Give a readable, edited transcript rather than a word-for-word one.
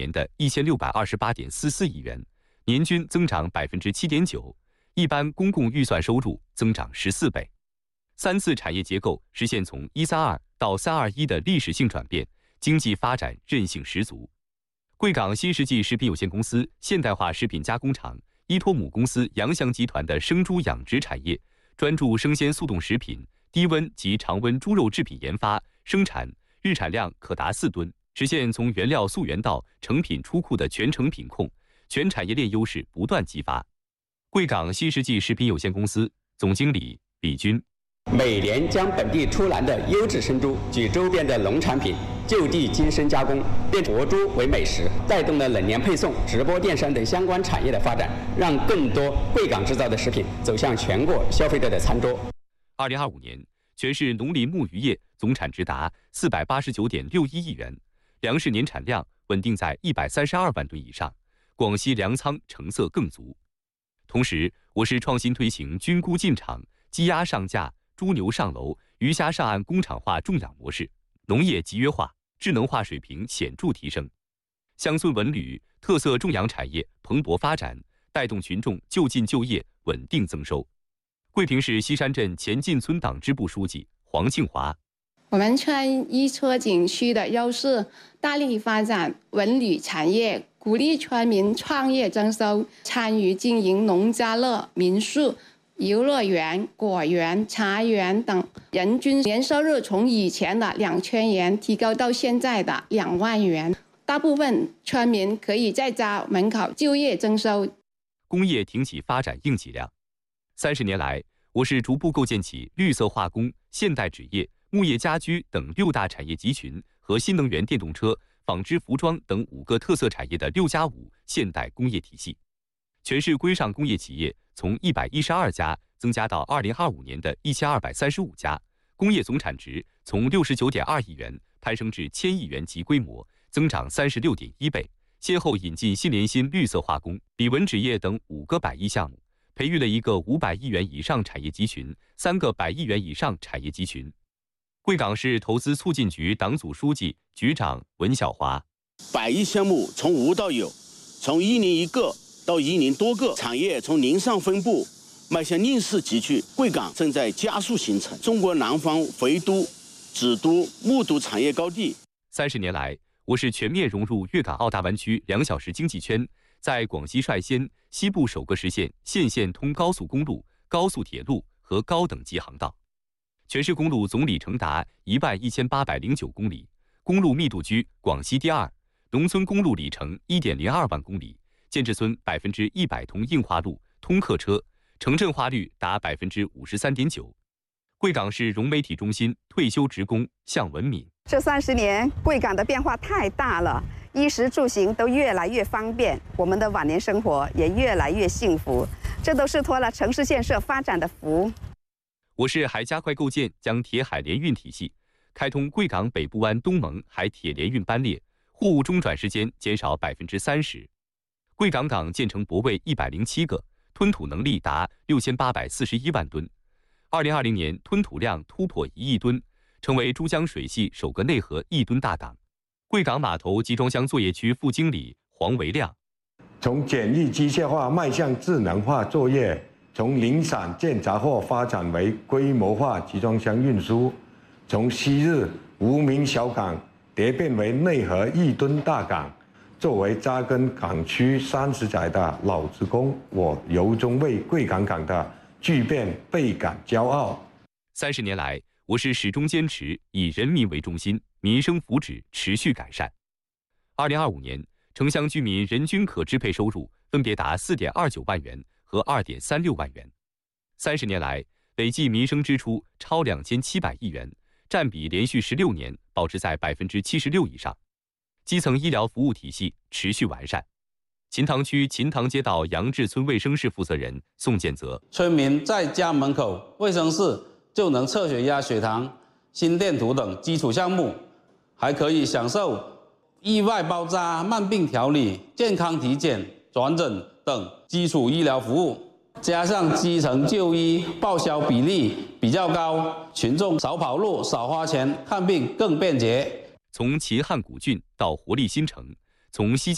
年的1628.44亿元，年均增长7.9%，一般公共预算收入增长14倍。3次产业结构实现从132到321的历史性转变，经济发展韧性十足。贵港新世纪食品有限公司现代化食品加工厂依托母公司扬翔集团的生猪养殖产业，专注生鲜速冻食品、低温及常温猪肉制品研发、生产，日产量可达4吨，实现从原料溯源到成品出库的全程品控，全产业链优势不断激发。贵港新世纪食品有限公司总经理李军。 每年将本地出栏的优质生猪及周边的农产品就地精深加工，变活猪为美食，带动了冷链配送、直播电商等相关产业的发展，让更多贵港制造的食品走向全国消费者的餐桌。 2025年，全市农林牧渔业总产值达489.61亿元，粮食年产量稳定在132万吨以上，广西粮仓成色更足。同时，我市创新推行菌菇进场、鸡鸭上架、猪牛上楼、鱼虾上岸工厂化种养模式，农业集约化、智能化水平显著提升，乡村文旅特色种养产业蓬勃发展，带动群众就近就业稳定增收。桂平市西山镇前进村党支部书记黄庆华： 我们村依托景区的优势，大力发展文旅产业，鼓励村民创业增收，参与经营农家乐、民宿、游乐园、果园、茶园等，人均年收入从以前的2000元提高到现在的2万元。大部分村民可以在家门口就业增收。 工业挺起发展硬脊梁。30年来，我市逐步构建起绿色化工、现代纸业、木业家居等6大产业集群和新能源电动车、纺织服装等5个特色产业的6+5现代工业体系。全市规上工业企业从112家增加到2025年的1235家，工业总产值从69.2亿元攀升至1000亿元级规模，增长36.1倍。先后引进新联新绿色化工、理文纸业等5个100亿项目，培育了1个500亿元以上产业集群、3个100亿元以上产业集群。贵港市投资促进局党组书记、局长文小华 ：100亿项目从无到有，从1年1个到1年多个，产业从零上分布迈向令市集聚。贵港正在加速形成中国南方肥都、纸都、木都产业高地。 30年来，我市全面融入粤港澳大湾区2小时经济圈，在广西率先、西部首个实现县县通高速公路、高速铁路和高等级航道。全市公路总里程达11809公里，公路密度居广西第2，农村公路里程1.02万公里，建制村100%通硬化路、通客车，城镇化率达53.9%。贵港市融媒体中心退休职工向文敏： 这30年，贵港的变化太大了，衣食住行都越来越方便，我们的晚年生活也越来越幸福，这都是托了城市建设发展的福。 我市还加快构建将铁海联运体系，开通贵港北部湾东蒙海铁联运班列，货物中转时间减少30%。贵港港建成泊位107个，吞吐能力达6841万吨。2020年吞吐量突破1亿吨，成为珠江水系首个内河1吨大港。贵港码头集装箱作业区副经理黄维亮： 从简易机械化迈向智能化作业，从零散件杂货发展为规模化集装箱运输，从昔日无名小港蝶变为内河1吨大港。作为扎根港区30载的老职工，我由衷为贵港港的巨变倍感骄傲。 30年来，我市始终坚持以人民为中心，民生福祉持续改善。2025年，城乡居民人均可支配收入分别达4.29万元和2.36万元。30年来，累计民生支出超2700亿元，占比连续16年保持在76%以上。基层医疗服务体系持续完善。秦塘区秦塘街道杨志村卫生室负责人宋建泽： 村民在家门口卫生室就能测血压、血糖、心电图等基础项目，还可以享受意外包扎、慢病调理、健康体检、转诊等基础医疗服务。加上基层就医报销比例比较高，群众少跑路、少花钱，看病更便捷。 从秦汉古郡到活力新城，从西江